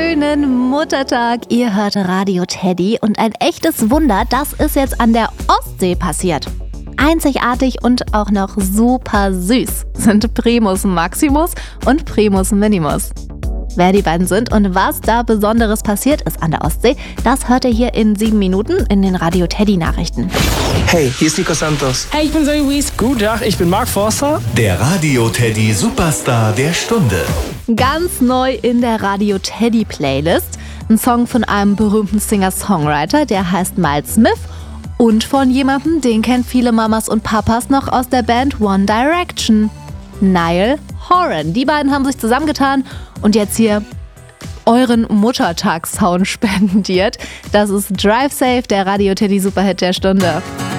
Schönen Muttertag, ihr hört Radio Teddy und ein echtes Wunder, das ist jetzt an der Ostsee passiert. Einzigartig und auch noch super süß sind Primus Maximus und Primus Minimus. Wer die beiden sind und was da Besonderes passiert ist an der Ostsee, das hört ihr hier in 7 Minuten in den Radio Teddy Nachrichten. Hey, hier ist Nico Santos. Hey, ich bin Zoe Wies. Guten Tag, ich bin Mark Forster. Der Radio Teddy Superstar der Stunde. Ganz neu in der Radio Teddy Playlist. Ein Song von einem berühmten Singer-Songwriter, der heißt Miles Smith. Und von jemandem, den kennen viele Mamas und Papas noch aus der Band One Direction. Niall Horan. Die beiden haben sich zusammengetan und jetzt hier euren Muttertagssound spendiert. Das ist Drive Safe, der Radio Teddy Superhit der Stunde.